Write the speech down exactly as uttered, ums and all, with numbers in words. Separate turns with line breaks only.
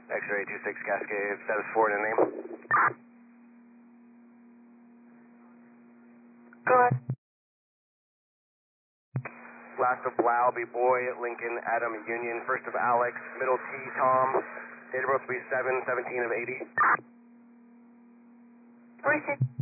X-ray two six Cascade, status four and a name.
Go ahead.
Last of Blau, B. Boy, Lincoln, Adam, Union. First of Alex, middle T, Tom. Date of birth will be seven seventeen of eighty.
Receive.